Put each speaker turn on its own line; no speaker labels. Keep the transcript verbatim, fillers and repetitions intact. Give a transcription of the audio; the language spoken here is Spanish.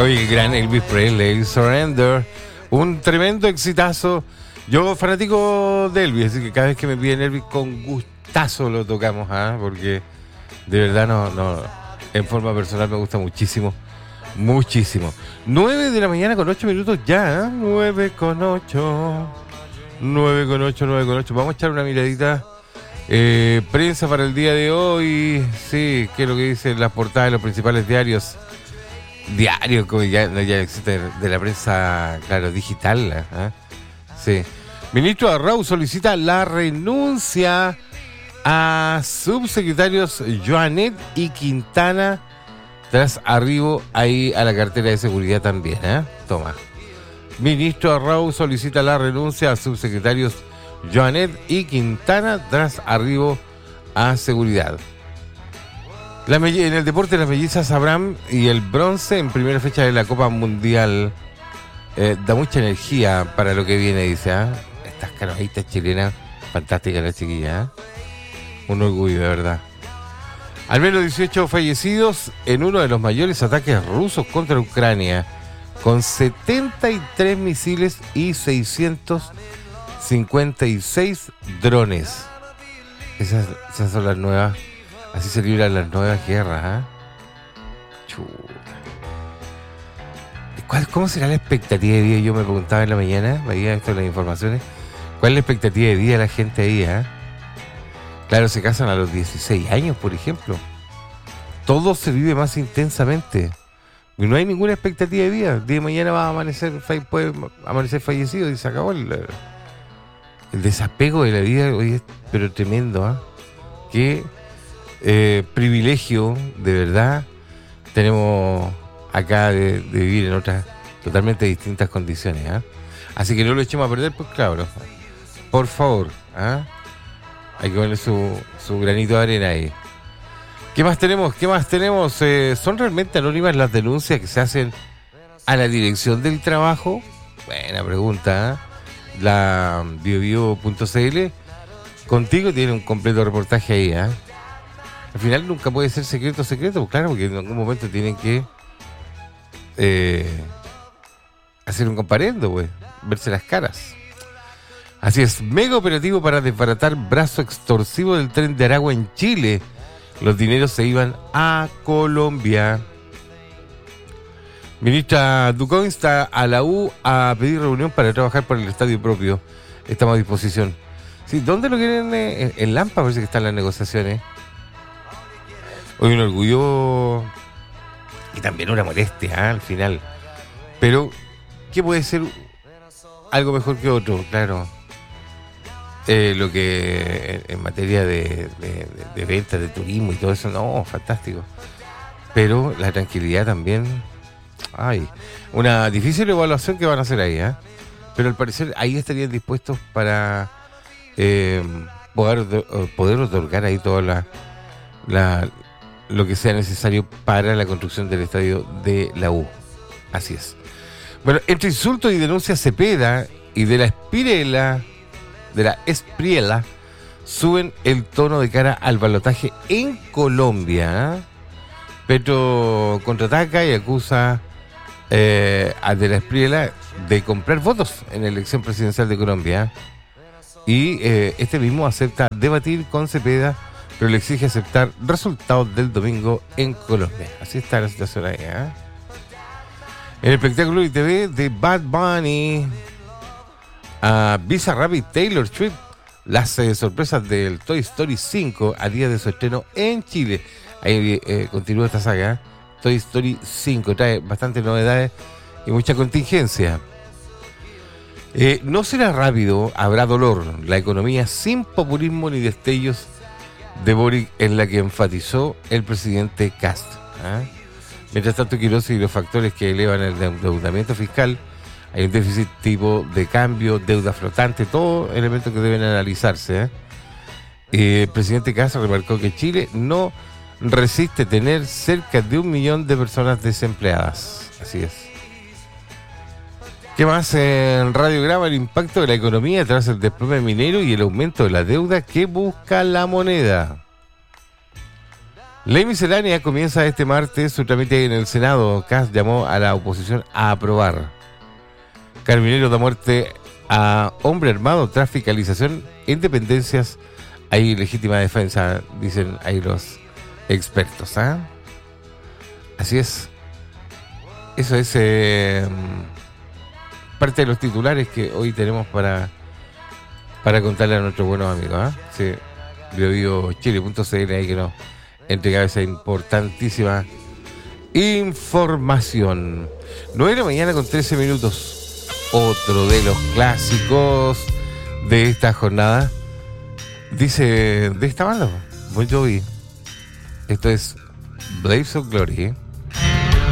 Oye, gran Elvis Presley, Surrender, un tremendo exitazo. Yo fanático de Elvis, así que cada vez que me piden Elvis con gustazo lo tocamos, ¿ah? Porque de verdad no, no, en forma personal me gusta muchísimo, muchísimo. nueve de la mañana con ocho minutos ya, ¿eh? nueve con ocho, nueve con ocho, nueve con ocho. Vamos a echar una miradita. Eh, prensa para el día de hoy, sí, ¿qué es lo que dicen las portadas de los principales diarios? Diarios, como ya, ya existe de la prensa, claro, digital, ¿eh? Sí. Ministro Arrau solicita la renuncia a subsecretarios Joanet y Quintana tras arribo ahí a la cartera de seguridad también, ¿eh? Toma. Ministro Arrau solicita la renuncia a subsecretarios Joanet y Quintana tras arribo a seguridad. La me- en el deporte, las mellizas Abraham y el bronce en primera fecha de la Copa Mundial eh, da mucha energía para lo que viene, dice. ¿eh? Estas canojitas chilenas, fantásticas las chiquillas. ¿eh? Un orgullo, de verdad. Al menos dieciocho fallecidos en uno de los mayores ataques rusos contra Ucrania, con setenta y tres misiles y seiscientos cincuenta y seis drones. Esas, esas son las nuevas, así se libran las nuevas guerras, ¿ah? ¿eh? Chuta. ¿Cuál, ¿Cómo será la expectativa de vida? Yo me preguntaba en la mañana, veía esto en las informaciones, ¿cuál es la expectativa de vida de la gente ahí, ¿eh? Claro, se casan a los dieciséis años, por ejemplo. Todo se vive más intensamente. Y no hay ninguna expectativa de vida. El día de mañana va a amanecer, puede amanecer fallecido y se acabó el... El desapego de la vida hoy es pero tremendo, ¿eh? Qué eh, privilegio, de verdad, tenemos acá de, de vivir en otras totalmente distintas condiciones, ¿eh? Así que no lo echemos a perder, pues claro, por favor, ¿eh? Hay que poner su, su granito de arena ahí. ¿Qué más tenemos? ¿Qué más tenemos? Eh, ¿Son realmente anónimas las denuncias que se hacen a la dirección del trabajo? Buena pregunta, ¿eh? La biobio punto c l contigo tiene un completo reportaje ahí, ¿eh? Al final nunca puede ser secreto secreto, claro, porque en algún momento tienen que eh, hacer un comparendo, pues, verse las caras. Así es, mega operativo para desbaratar brazo extorsivo del tren de Aragua en Chile. Los dineros se iban a Colombia. Ministra Ducó insta a la U a pedir reunión para trabajar por el estadio propio. Estamos a disposición. Sí, ¿dónde lo quieren? En, en Lampa parece que están las negociaciones. Hoy un orgullo y también una molestia, ¿eh? Al final. Pero, ¿qué puede ser algo mejor que otro? Claro. Eh, lo que en, en materia de, de, de, de ventas, de turismo y todo eso, no, fantástico. Pero la tranquilidad también... Ay, una difícil evaluación que van a hacer ahí, ¿eh? Pero al parecer ahí estarían dispuestos para eh, poder, poder otorgar ahí toda la, la lo que sea necesario para la construcción del estadio de la U. Así es. Bueno, entre insultos y denuncias Cepeda y de la Espirela, de la Espriela, suben el tono de cara al balotaje en Colombia. ¿eh? Petro contraataca y acusa eh, a de la Espriela de comprar votos en la elección presidencial de Colombia. Y eh, este mismo acepta debatir con Cepeda, pero le exige aceptar resultados del domingo en Colombia. Así está la situación ahí, ¿eh? En el espectáculo I T V de Bad Bunny, a Visa Rabbit Taylor Swift, las eh, sorpresas del Toy Story cinco a día de su estreno en Chile. Ahí eh, continúa esta saga, ¿eh? Toy Story cinco trae bastantes novedades y mucha contingencia. Eh, no será rápido, habrá dolor. La economía sin populismo ni destellos de Boric en la que enfatizó el presidente Kast. ¿eh? Mientras tanto, Quirós y los factores que elevan el endeudamiento fiscal, hay un déficit tipo de cambio, deuda flotante, todo elementos que deben analizarse. ¿eh? Eh, el presidente Kast remarcó que Chile no resiste tener cerca de un millón de personas desempleadas. Así es. ¿Qué más? En Radiograma, el impacto de la economía tras el desplome minero y el aumento de la deuda que busca la moneda. Ley miscelánea comienza este martes su trámite en el Senado. Kast llamó a la oposición a aprobar. Carabineros da muerte a hombre armado tras fiscalización en dependencias. Hay legítima defensa, dicen ahí los expertos. ¿eh? Así es. Eso es eh, parte de los titulares que hoy tenemos para, para contarle a nuestros buenos amigos. ¿eh? Sí, bio chile punto c l ahí que nos entrega esa importantísima información. nueve de la mañana con trece minutos. Otro de los clásicos de esta jornada. Dice de esta banda, Bon Jovi. Esto es Blaze of Glory.